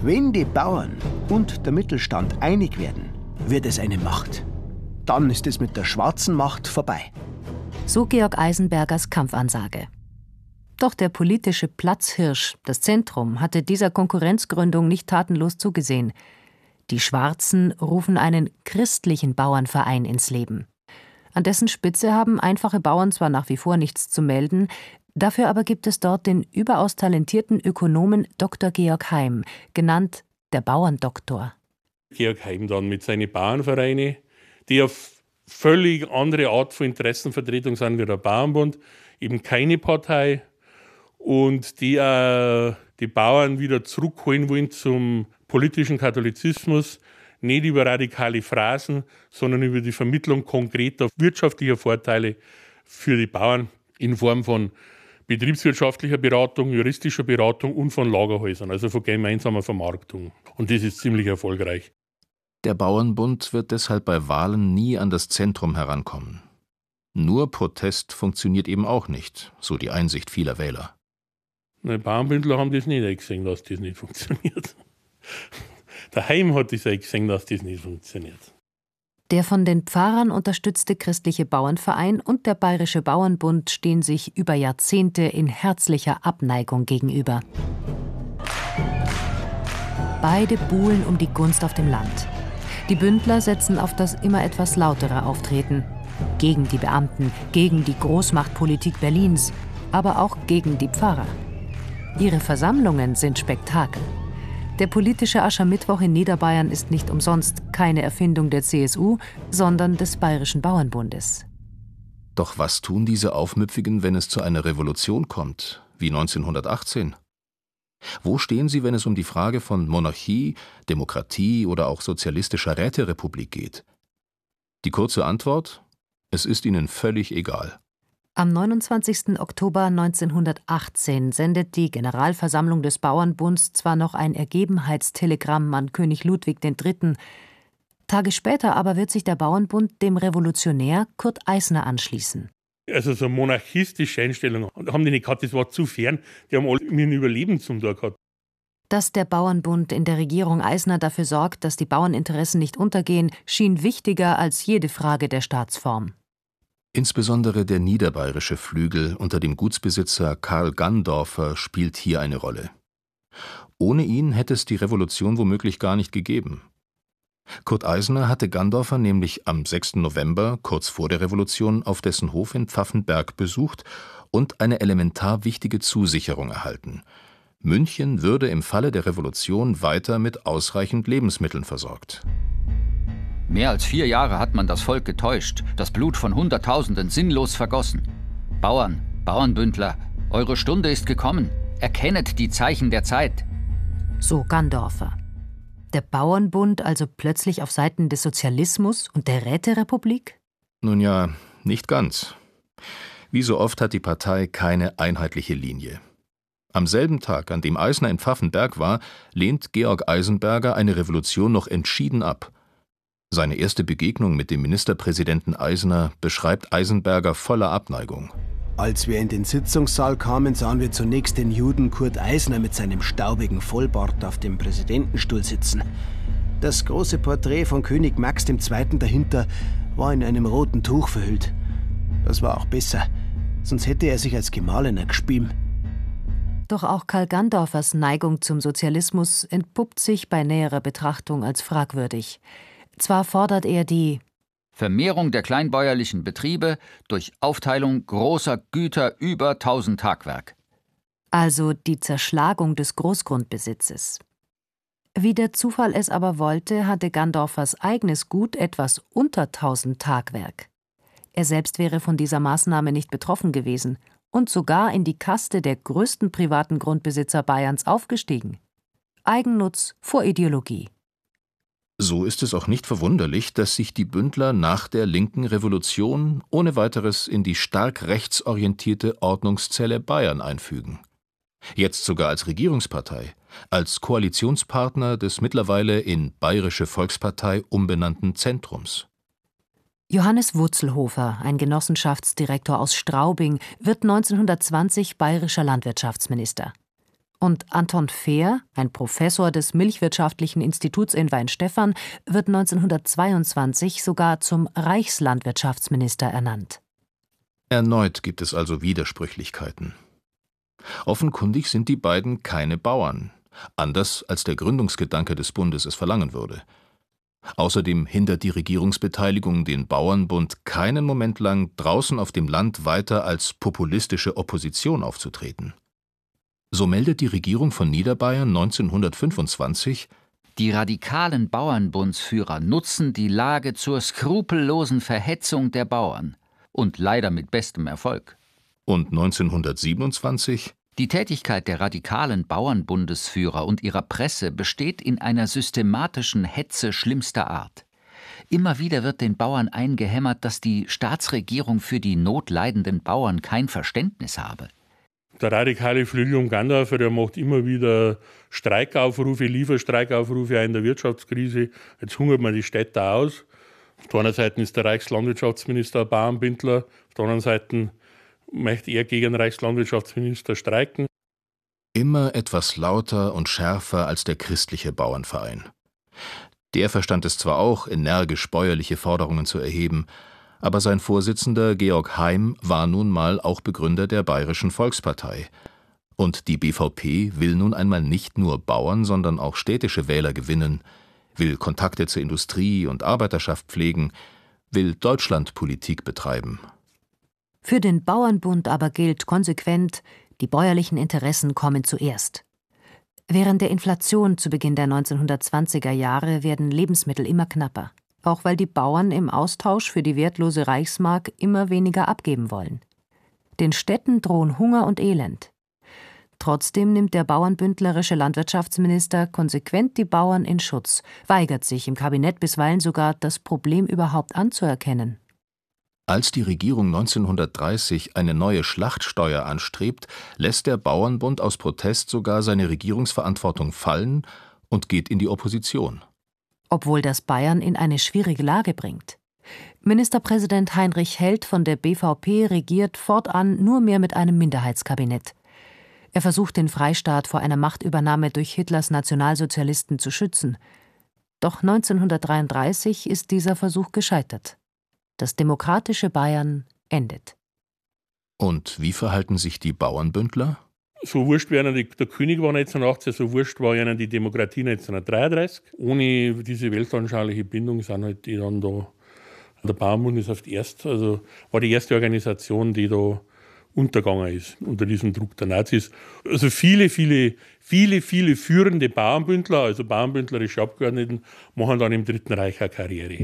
Wenn die Bauern und der Mittelstand einig werden, wird es eine Macht. Dann ist es mit der schwarzen Macht vorbei. So Georg Eisenbergers Kampfansage. Doch der politische Platzhirsch, das Zentrum, hatte dieser Konkurrenzgründung nicht tatenlos zugesehen. Die Schwarzen rufen einen christlichen Bauernverein ins Leben. An dessen Spitze haben einfache Bauern zwar nach wie vor nichts zu melden, dafür aber gibt es dort den überaus talentierten Ökonomen Dr. Georg Heim, genannt der Bauerndoktor. Georg Heim dann mit seinen Bauernvereinen, die auf völlig andere Art von Interessenvertretung sind wie der Bauernbund, eben keine Partei und die die Bauern wieder zurückholen wollen zum politischen Katholizismus, nicht über radikale Phrasen, sondern über die Vermittlung konkreter wirtschaftlicher Vorteile für die Bauern in Form von betriebswirtschaftlicher Beratung, juristischer Beratung und von Lagerhäusern, also von gemeinsamer Vermarktung. Und das ist ziemlich erfolgreich. Der Bauernbund wird deshalb bei Wahlen nie an das Zentrum herankommen. Nur Protest funktioniert eben auch nicht, so die Einsicht vieler Wähler. Die Bauernbündler haben das nicht gesehen, dass das nicht funktioniert. Der Heim hat das gesehen, dass das nicht funktioniert. Der von den Pfarrern unterstützte christliche Bauernverein und der Bayerische Bauernbund stehen sich über Jahrzehnte in herzlicher Abneigung gegenüber. Beide buhlen um die Gunst auf dem Land. Die Bündler setzen auf das immer etwas lautere Auftreten. Gegen die Beamten, gegen die Großmachtpolitik Berlins, aber auch gegen die Pfarrer. Ihre Versammlungen sind Spektakel. Der politische Aschermittwoch in Niederbayern ist nicht umsonst keine Erfindung der CSU, sondern des Bayerischen Bauernbundes. Doch was tun diese Aufmüpfigen, wenn es zu einer Revolution kommt, wie 1918? Wo stehen sie, wenn es um die Frage von Monarchie, Demokratie oder auch sozialistischer Räterepublik geht? Die kurze Antwort: Es ist ihnen völlig egal. Am 29. Oktober 1918 sendet die Generalversammlung des Bauernbunds zwar noch ein Ergebenheitstelegramm an König Ludwig III. Tage später aber wird sich der Bauernbund dem Revolutionär Kurt Eisner anschließen. Also so eine monarchistische Einstellung haben die nicht gehabt, das war zu fern. Die haben alle mit dem Überleben zum Tag gehabt. Dass der Bauernbund in der Regierung Eisner dafür sorgt, dass die Bauerninteressen nicht untergehen, schien wichtiger als jede Frage der Staatsform. Insbesondere der niederbayerische Flügel unter dem Gutsbesitzer Karl Gandorfer spielt hier eine Rolle. Ohne ihn hätte es die Revolution womöglich gar nicht gegeben. Kurt Eisner hatte Gandorfer nämlich am 6. November, kurz vor der Revolution, auf dessen Hof in Pfaffenberg besucht und eine elementar wichtige Zusicherung erhalten: München würde im Falle der Revolution weiter mit ausreichend Lebensmitteln versorgt. Mehr als 4 Jahre hat man das Volk getäuscht, das Blut von Hunderttausenden sinnlos vergossen. Bauern, Bauernbündler, eure Stunde ist gekommen. Erkennet die Zeichen der Zeit. So Gandorfer. Der Bauernbund also plötzlich auf Seiten des Sozialismus und der Räterepublik? Nun ja, nicht ganz. Wie so oft hat die Partei keine einheitliche Linie. Am selben Tag, an dem Eisner in Pfaffenberg war, lehnt Georg Eisenberger eine Revolution noch entschieden ab. Seine erste Begegnung mit dem Ministerpräsidenten Eisner beschreibt Eisenberger voller Abneigung. Als wir in den Sitzungssaal kamen, sahen wir zunächst den Juden Kurt Eisner mit seinem staubigen Vollbart auf dem Präsidentenstuhl sitzen. Das große Porträt von König Max II. Dahinter war in einem roten Tuch verhüllt. Das war auch besser, sonst hätte er sich als Gemahlener gespielt. Doch auch Karl Gandorfers Neigung zum Sozialismus entpuppt sich bei näherer Betrachtung als fragwürdig. Zwar fordert er die Vermehrung der kleinbäuerlichen Betriebe durch Aufteilung großer Güter über 1000 Tagwerk. Also die Zerschlagung des Großgrundbesitzes. Wie der Zufall es aber wollte, hatte Gandorfers eigenes Gut etwas unter 1000 Tagwerk. Er selbst wäre von dieser Maßnahme nicht betroffen gewesen und sogar in die Kaste der größten privaten Grundbesitzer Bayerns aufgestiegen. Eigennutz vor Ideologie. So ist es auch nicht verwunderlich, dass sich die Bündler nach der linken Revolution ohne weiteres in die stark rechtsorientierte Ordnungszelle Bayern einfügen. Jetzt sogar als Regierungspartei, als Koalitionspartner des mittlerweile in Bayerische Volkspartei umbenannten Zentrums. Johannes Wurzelhofer, ein Genossenschaftsdirektor aus Straubing, wird 1920 bayerischer Landwirtschaftsminister. Und Anton Fehr, ein Professor des Milchwirtschaftlichen Instituts in Weinstephan, wird 1922 sogar zum Reichslandwirtschaftsminister ernannt. Erneut gibt es also Widersprüchlichkeiten. Offenkundig sind die beiden keine Bauern, anders als der Gründungsgedanke des Bundes es verlangen würde. Außerdem hindert die Regierungsbeteiligung den Bauernbund keinen Moment lang, draußen auf dem Land weiter als populistische Opposition aufzutreten. So meldet die Regierung von Niederbayern 1925: Die radikalen Bauernbundsführer nutzen die Lage zur skrupellosen Verhetzung der Bauern. Und leider mit bestem Erfolg. Und 1927: Die Tätigkeit der radikalen Bauernbundesführer und ihrer Presse besteht in einer systematischen Hetze schlimmster Art. Immer wieder wird den Bauern eingehämmert, dass die Staatsregierung für die notleidenden Bauern kein Verständnis habe. Der radikale Flügel um Gandorfer, der macht immer wieder Streikaufrufe, Lieferstreikaufrufe auch in der Wirtschaftskrise. Jetzt hungert man die Städte aus. Auf der einen Seite ist der Reichslandwirtschaftsminister ein Bauernbündler, auf der anderen Seite möchte er gegen den Reichslandwirtschaftsminister streiken. Immer etwas lauter und schärfer als der christliche Bauernverein. Der verstand es zwar auch, energisch bäuerliche Forderungen zu erheben, aber sein Vorsitzender Georg Heim war nun mal auch Begründer der Bayerischen Volkspartei. Und die BVP will nun einmal nicht nur Bauern, sondern auch städtische Wähler gewinnen, will Kontakte zur Industrie und Arbeiterschaft pflegen, will Deutschlandpolitik betreiben. Für den Bauernbund aber gilt konsequent, die bäuerlichen Interessen kommen zuerst. Während der Inflation zu Beginn der 1920er Jahre werden Lebensmittel immer knapper, auch weil die Bauern im Austausch für die wertlose Reichsmark immer weniger abgeben wollen. Den Städten drohen Hunger und Elend. Trotzdem nimmt der bauernbündlerische Landwirtschaftsminister konsequent die Bauern in Schutz, weigert sich im Kabinett bisweilen sogar, das Problem überhaupt anzuerkennen. Als die Regierung 1930 eine neue Schlachtsteuer anstrebt, lässt der Bauernbund aus Protest sogar seine Regierungsverantwortung fallen und geht in die Opposition. Obwohl das Bayern in eine schwierige Lage bringt. Ministerpräsident Heinrich Held von der BVP regiert fortan nur mehr mit einem Minderheitskabinett. Er versucht, den Freistaat vor einer Machtübernahme durch Hitlers Nationalsozialisten zu schützen. Doch 1933 ist dieser Versuch gescheitert. Das demokratische Bayern endet. Und wie verhalten sich die Bauernbündler? So wurscht war ihnen der König war 1918, so wurscht war ihnen die Demokratie 1933. Ohne diese weltanschauliche Bindung sind halt die dann da. Der Bauernbund ist war die erste Organisation, die da untergegangen ist unter diesem Druck der Nazis. Also viele führende Bauernbündler, also bauernbündlerische Abgeordneten, machen dann im Dritten Reich eine Karriere.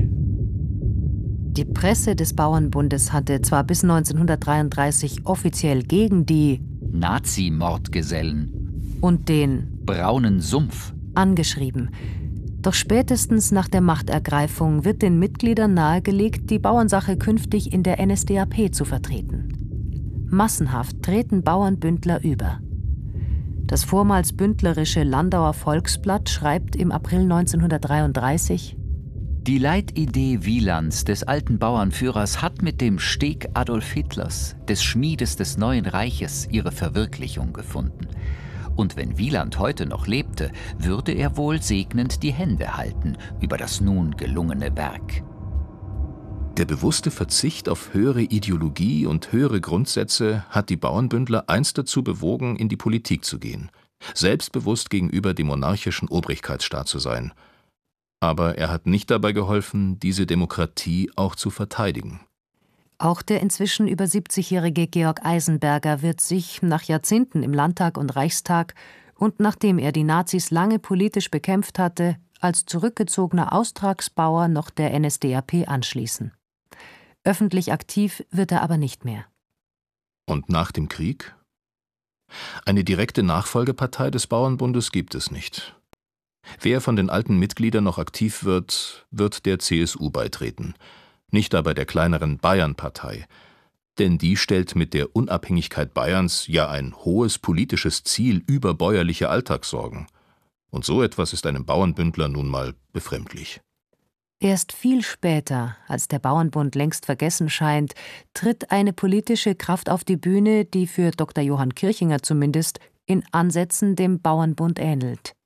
Die Presse des Bauernbundes hatte zwar bis 1933 offiziell gegen die Nazi-Mordgesellen und den braunen Sumpf angeschrieben. Doch spätestens nach der Machtergreifung wird den Mitgliedern nahegelegt, die Bauernsache künftig in der NSDAP zu vertreten. Massenhaft treten Bauernbündler über. Das vormals bündlerische Landauer Volksblatt schreibt im April 1933: Die Leitidee Wielands, des alten Bauernführers, hat mit dem Steg Adolf Hitlers, des Schmiedes des neuen Reiches, ihre Verwirklichung gefunden. Und wenn Wieland heute noch lebte, würde er wohl segnend die Hände halten über das nun gelungene Werk. Der bewusste Verzicht auf höhere Ideologie und höhere Grundsätze hat die Bauernbündler einst dazu bewogen, in die Politik zu gehen, selbstbewusst gegenüber dem monarchischen Obrigkeitsstaat zu sein. Aber er hat nicht dabei geholfen, diese Demokratie auch zu verteidigen. Auch der inzwischen über 70-jährige Georg Eisenberger wird sich nach Jahrzehnten im Landtag und Reichstag und nachdem er die Nazis lange politisch bekämpft hatte, als zurückgezogener Austragsbauer noch der NSDAP anschließen. Öffentlich aktiv wird er aber nicht mehr. Und nach dem Krieg? Eine direkte Nachfolgepartei des Bauernbundes gibt es nicht. Wer von den alten Mitgliedern noch aktiv wird, wird der CSU beitreten, nicht aber der kleineren Bayernpartei, denn die stellt mit der Unabhängigkeit Bayerns ja ein hohes politisches Ziel über bäuerliche Alltagssorgen. Und so etwas ist einem Bauernbündler nun mal befremdlich. Erst viel später, als der Bauernbund längst vergessen scheint, tritt eine politische Kraft auf die Bühne, die für Dr. Johann Kirchinger zumindest in Ansätzen dem Bauernbund ähnelt.